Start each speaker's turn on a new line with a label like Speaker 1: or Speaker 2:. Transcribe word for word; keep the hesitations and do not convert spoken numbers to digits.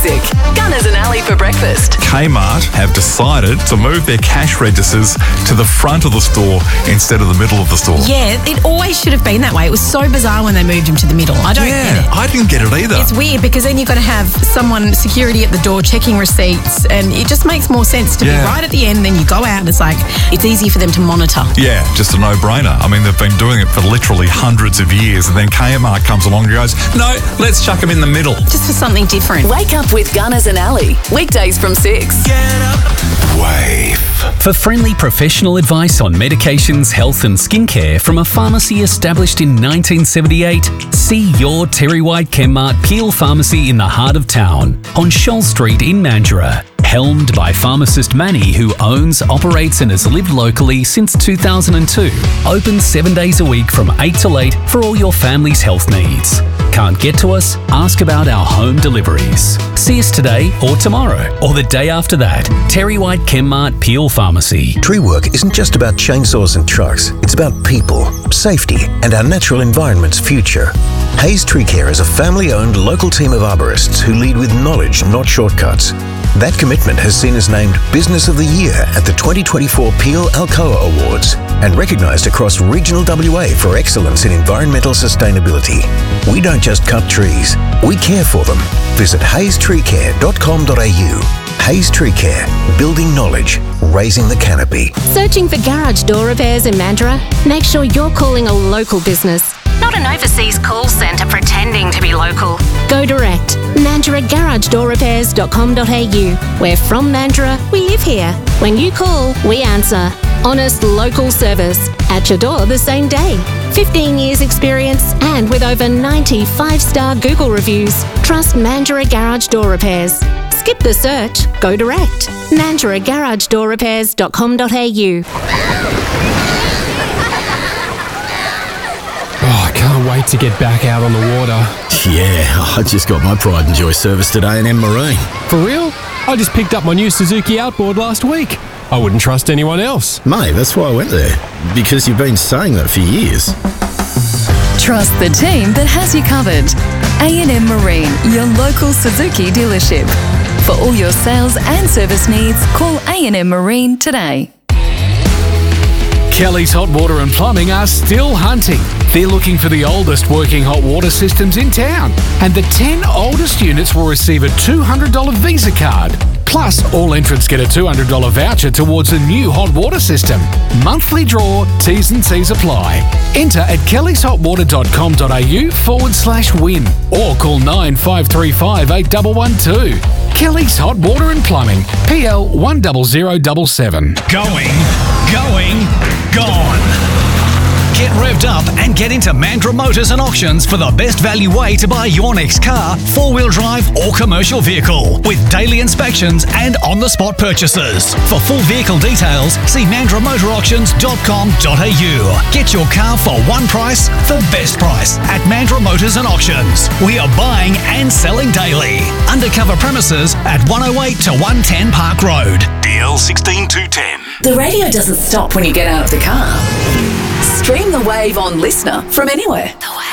Speaker 1: music. Gunners and Ali for breakfast.
Speaker 2: Kmart have decided to move their cash registers to the front of the store instead of the middle of the store.
Speaker 3: Yeah, it always should have been that way. It was so bizarre when they moved him to the middle. I don't
Speaker 2: yeah,
Speaker 3: get it.
Speaker 2: I didn't get it either.
Speaker 3: It's weird because then you've got to have someone, security at the door, checking receipts, and it just makes more sense to
Speaker 2: Yeah.
Speaker 3: be right at the end. Then you go out and it's like, it's easy for them to monitor.
Speaker 2: Yeah, just a no-brainer. I mean, they've been doing it for literally hundreds of years, and then Kmart comes along and goes, no, let's chuck them in the middle.
Speaker 3: Just for something different.
Speaker 1: Wake up with Gunners and Ali. Weekdays from six.
Speaker 2: Get up. Wave.
Speaker 4: For friendly professional advice on medications, health and skincare from a pharmacy established in nineteen seventy-eight, see your Terry White Chemmart Peel Pharmacy in the heart of town on Shoal Street in Mandurah. Helmed by pharmacist Manny, who owns, operates and has lived locally since two thousand two. Open seven days a week from eight till eight for all your family's health needs. Can't get to us? Ask about our home deliveries. See us today or tomorrow or the day after that. Terry White Chemmart Peel Pharmacy.
Speaker 5: Tree work isn't just about chainsaws and trucks. It's about people, safety, and our natural environment's future. Hayes Tree Care is a family-owned local team of arborists who lead with knowledge, not shortcuts. That commitment has seen us named Business of the Year at the twenty twenty-four Peel Alcoa Awards and recognised across regional W A for excellence in environmental sustainability. We don't just cut trees, we care for them. Visit hayes tree care dot com dot a u. Hayes Tree Care, building knowledge, raising the canopy.
Speaker 6: Searching for garage door repairs in Mandurah? Make sure you're calling a local business, not an overseas call centre pretending to be local. Go direct. Mandurah Garage Door Repairs dot com dot a u. We're from Mandurah, we live here. When you call, we answer. Honest local service. At your door the same day. fifteen years experience and with over ninety five-star Google reviews. Trust Mandurah Garage Door Repairs. Skip the search. Go direct. Mandurah Garage Door Repairs dot com dot a u.
Speaker 7: Oh, I can't wait to get back out on the water.
Speaker 8: Yeah, I just got my Pride and Joy service today in A and M Marine.
Speaker 7: For real? I just picked up my new Suzuki Outboard last week. I wouldn't trust anyone else.
Speaker 8: Mate, that's why I went there. Because you've been saying that for years.
Speaker 1: Trust the team that has you covered. A and M Marine, your local Suzuki dealership. For all your sales and service needs, call A and M Marine today.
Speaker 9: Kelly's Hot Water and Plumbing are still hunting. They're looking for the oldest working hot water systems in town. And the ten oldest units will receive a two hundred dollars Visa card. Plus, all entrants get a two hundred dollars voucher towards a new hot water system. Monthly draw, T's and C's apply. Enter at kellys hot water dot com dot a u forward slash win or call nine five three five eight one one two. Kelly's Hot Water and Plumbing, P L one zero zero seven seven.
Speaker 10: Going, going, gone. Get revved up and get into Mandurah Motors and Auctions for the best value way to buy your next car, four-wheel drive or commercial vehicle with daily inspections and on-the-spot purchases. For full vehicle details, see mandurah motor auctions dot com dot a u. Get your car for one price, the best price at Mandurah Motors and Auctions. We are buying and selling daily. Undercover premises at one oh eight to one ten Park Road. D L one six two ten.
Speaker 1: The radio doesn't stop when you get out of the car. Stream the Wave on Listener from anywhere. The Wave.